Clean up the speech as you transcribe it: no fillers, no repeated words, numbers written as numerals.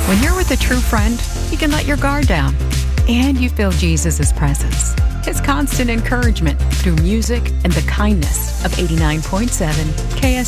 When you're with a true friend, you can let your guard down. And you feel Jesus' presence, His constant encouragement through music and the kindness of 89.7 KS.